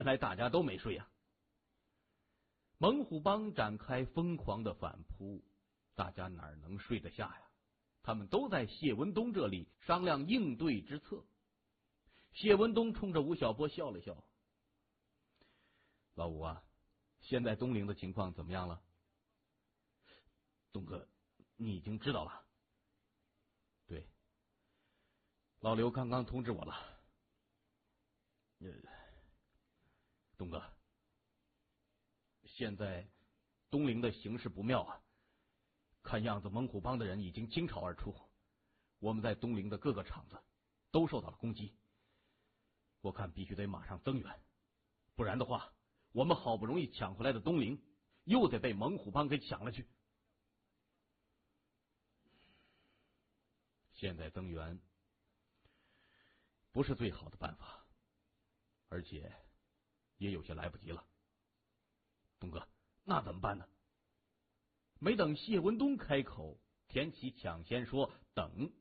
原来大家都没睡啊。猛虎帮展开疯狂的反扑，大家哪能睡得下呀？他们都在谢文东这里商量应对之策。谢文东冲着吴晓波笑了笑：“老吴啊，现在东陵的情况怎么样了？”“东哥，你已经知道了。”“对，老刘刚刚通知我了。东哥，现在东陵的形势不妙啊，看样子猛虎帮的人已经倾巢而出，我们在东陵的各个厂子都受到了攻击。我看必须得马上增援，不然的话，我们好不容易抢回来的东陵又得被猛虎帮给抢了去。现在增援不是最好的办法，而且也有些来不及了。东哥，那怎么办呢？”没等谢文东开口，田启抢先说：“等，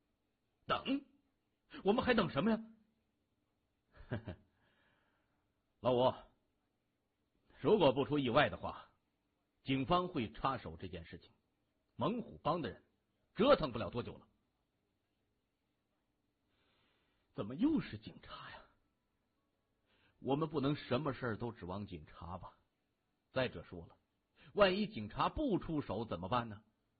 我们还等什么呀？”“呵呵，老吴，如果不出意外的话，警方会插手这件事情，猛虎帮的人折腾不了多久了。”“怎么又是警察呀？我们不能什么事都指望警察吧？再者说了，万一警察不出手怎么办呢？”“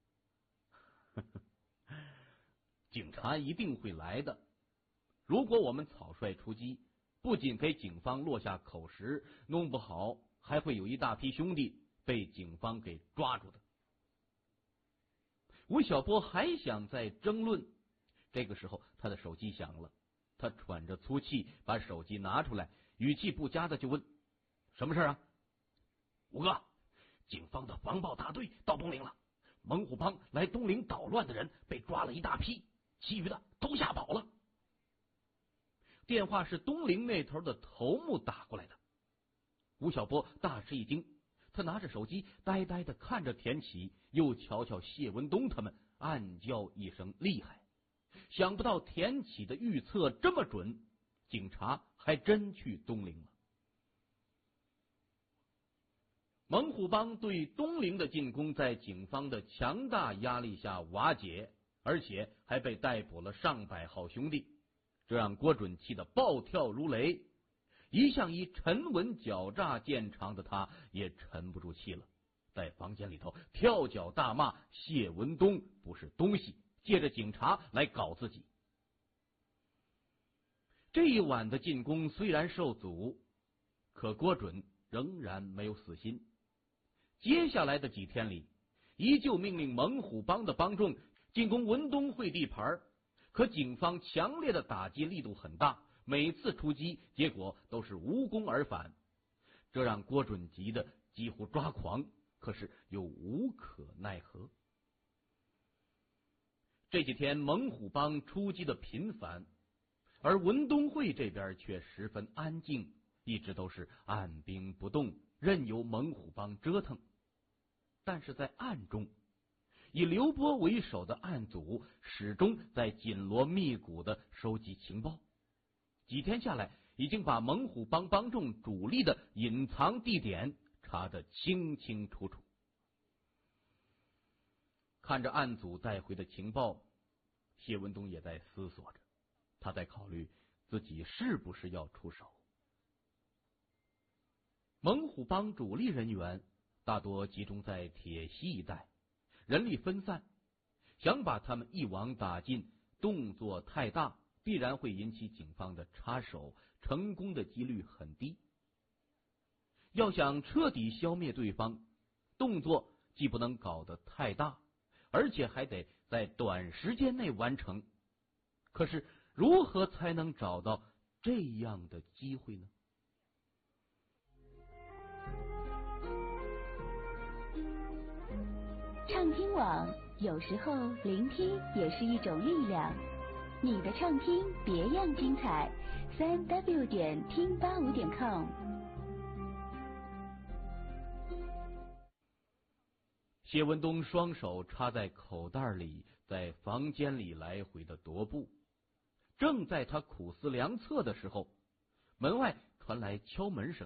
警察一定会来的。如果我们草率出击，不仅给警方落下口实，弄不好还会有一大批兄弟被警方给抓住的。”吴晓波还想再争论，这个时候他的手机响了，他喘着粗气把手机拿出来，语气不佳的就问：“什么事啊？”“吴哥，警方的防暴大队到东陵了，猛虎帮来东陵捣乱的人被抓了一大批，其余的都吓跑了。”电话是东陵那头的头目打过来的。吴晓波大吃一惊，他拿着手机呆呆的看着田启，又瞧瞧谢文东他们，暗叫一声厉害。想不到田启的预测这么准，警察还真去东陵了。猛虎帮对东陵的进攻在警方的强大压力下瓦解，而且还被逮捕了上百号兄弟，这让郭准气得暴跳如雷。一向以沉稳狡诈见长的他也沉不住气了，在房间里头跳脚大骂谢文东不是东西，借着警察来搞自己。这一晚的进攻虽然受阻，可郭准仍然没有死心。接下来的几天里，依旧命令猛虎帮的帮众进攻文东会地盘，可警方强烈的打击力度很大，每次出击结果都是无功而返，这让郭准急得几乎抓狂，可是又无可奈何。这几天猛虎帮出击的频繁，而文东会这边却十分安静，一直都是按兵不动，任由猛虎帮折腾。但是在暗中，以刘波为首的暗组始终在紧锣密鼓的收集情报，几天下来已经把猛虎帮帮众主力的隐藏地点查得清清楚楚。看着暗组带回的情报，谢文东也在思索着，他在考虑自己是不是要出手。猛虎帮主力人员大多集中在铁西一带，人力分散，想把他们一网打尽，动作太大，必然会引起警方的插手，成功的几率很低。要想彻底消灭对方，动作既不能搞得太大，而且还得在短时间内完成。可是如何才能找到这样的机会呢？ 畅听网，有时候聆听也是一种力量。你的畅听别样精彩，3w 点听85点com。 谢文东双手插在口袋里，在房间里来回的踱步。正在他苦思良策的时候，门外传来敲门声。